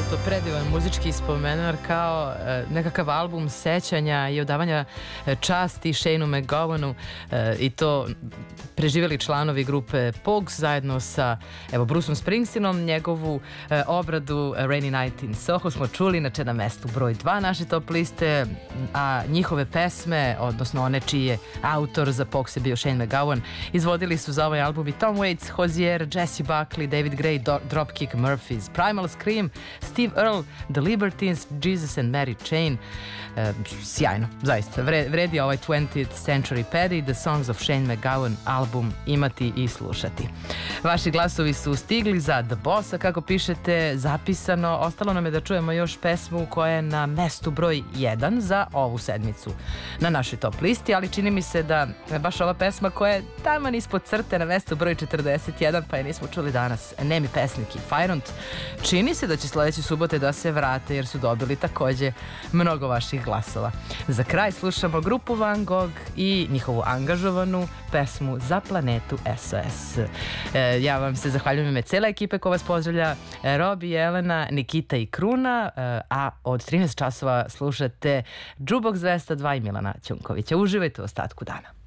to predivan muzički spomenar kao nekakav album sećanja i odavanja časti Shaneu McGovanu i to preživjeli članovi grupe Pogues zajedno sa Bruceom Springsteenom. Njegovu obradu Rainy Night in Soho smo čuli, inače na mestu broj 2 naše top liste, a njihove pesme, odnosno one čiji je autor za Pogues je bio Shane McGowan, izvodili su za ovaj album i Tom Waits, Hozier, Jessie Buckley, David Gray, Dropkick Murphys, Primal Scream, Steve Earle, The Libertines, Jesus and Mary Chain. Sjajno, zaista. Vredi ovaj 20th Century Paddy, The Songs of Shane McGowan album imati i slušati. Vaši glasovi su stigli za The Bossa, kako pišete, zapisano. Ostalo nam je da čujemo još pesmu koja je na mestu broj 1 za ovu sedmicu na našoj top listi, ali čini mi se da je baš ova pesma koja je taman ispod crte na mestu broj 41, pa je nismo čuli danas. Nemi pesnik i Fajrunt. Čini se da će sledeće subote da se vrate jer su dobili takođe mnogo vaših glasova. Za kraj slušamo grupu Van Gogh i njihovu angažovanu pesmu Za planetu SOS. Ja vam se zahvaljujem ime cele ekipe koja vas pozdravlja, Robi, Jelena, Nikita i Kruna, a od 13 časova slušate Jukebox 202 i Milana Ćunkovića. Uživajte u ostatku dana.